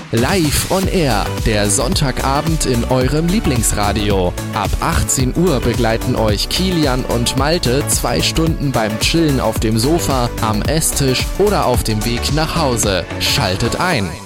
Live on Air, der Sonntagabend in eurem Lieblingsradio. Ab 18 Uhr begleiten euch Kilian und Malte 2 Stunden beim Chillen auf dem Sofa, am Esstisch oder auf dem Weg nach Hause. Schaltet ein!